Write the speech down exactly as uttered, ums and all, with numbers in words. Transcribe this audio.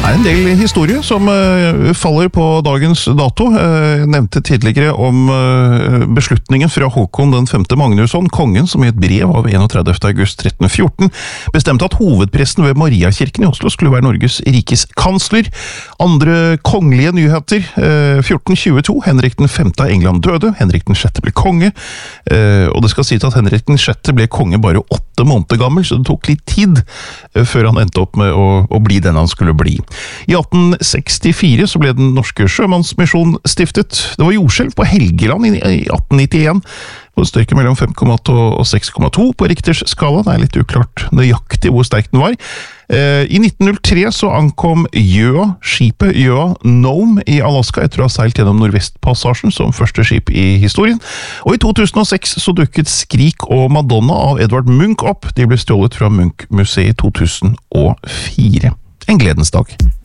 Det er en del historie som uh, faller på dagens dato. Jeg uh, nevnte tidligere om uh, beslutningen fra Håkon den femte Magnusson, kongen, som i et brev av enogtredivte august tretten fjorten bestemte at hovedpresten ved Mariakirken i Oslo skulle være Norges rikes kansler. Andre kongelige nyheter. Uh, fjorten tjueto, Henrik den femte av England døde, Henrik den sjette ble konge, uh, og det skal sies at Henrik den sjette ble konge bare åtte måneder gammel, så det tok litt tid uh, før han endte opp med å, å bli den han skulle bli. I atten sekstifire så ble den norske sjømannsmisjon stiftet. Det var jordskjelv på Helgeland i atten nittien, på en styrke mellom fem komma åtte og seks komma to på Richters skala. Det er litt uklart nøyaktig hvor sterk den var. I nitten null tre så ankom Gjøa, skipet Gjøa Nome i Alaska etter å ha seilt gjennom Nordvestpassasjen som første skip i historien. Og i to tusen og seks så dukket Skrik og Madonna av Edvard Munch opp. De ble stjålet fra Munch-museet i to tusen og fire. En gledens dag.